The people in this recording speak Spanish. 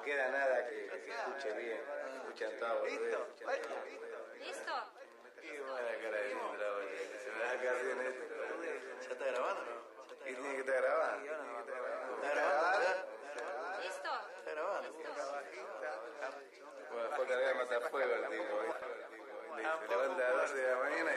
queda nada que se escuche bien. Escuchan todo. ¿Listo? ¿Listo? Qué buena cara de Indra, boludo. Se me da acá así en esto. ¿Ya está grabando? ¿Y tiene que estar grabando? ¿Está grabando ya? ¿Listo? ¿Está grabando? Bueno, fue a cargar matafuego el tipo. Se levanta a las 12 de la mañana